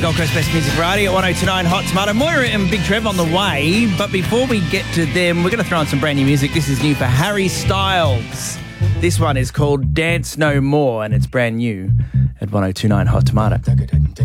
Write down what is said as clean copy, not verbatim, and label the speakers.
Speaker 1: Gold Coast Best Music Variety at 1029 Hot Tomato. Moira and Big Trev on the way, but before we get to them, we're going to throw on some brand new music. This is new for Harry Styles. This one is called Dance No More, and it's brand new at 1029 Hot Tomato.